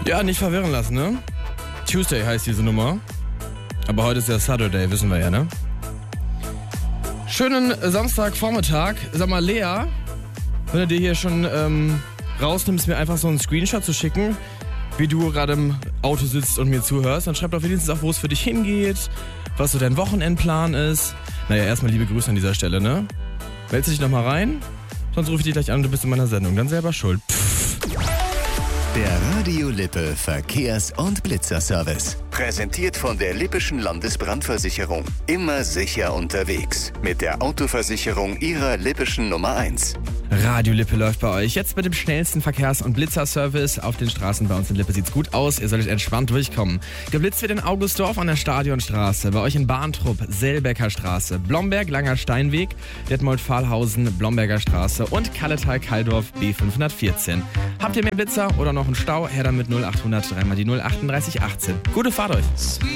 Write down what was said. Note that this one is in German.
Ja, nicht verwirren lassen, ne? Tuesday heißt diese Nummer. Aber heute ist ja Saturday, wissen wir ja, ne? Schönen Samstagvormittag. Sag mal, Lea, wenn du dir hier schon rausnimmst, mir einfach so einen Screenshot zu schicken, wie du gerade im Auto sitzt und mir zuhörst, dann schreib doch wenigstens auch, wo es für dich hingeht, was so dein Wochenendplan ist. Naja, erstmal liebe Grüße an dieser Stelle, ne? Meldest dich nochmal rein, sonst rufe ich dich gleich an und du bist in meiner Sendung. Dann selber schuld. Der Radio Lippe Verkehrs- und Blitzerservice. Präsentiert von der Lippischen Landesbrandversicherung. Immer sicher unterwegs. Mit der Autoversicherung Ihrer Lippischen Nummer 1. Radio Lippe läuft bei euch. Jetzt mit dem schnellsten Verkehrs- und Blitzerservice. Auf den Straßen bei uns in Lippe sieht's gut aus. Ihr solltet entspannt durchkommen. Geblitzt wird in Augustdorf an der Stadionstraße. Bei euch in Bahntrupp, Selbecker Straße. Blomberg, Langer Steinweg. Detmold-Fahlhausen, Blomberger Straße. Und Kalletal-Kalldorf, B514. Habt ihr mehr Blitzer oder noch einen Stau? Her damit 0800 3 mal die 03818. Gute Fahrt euch.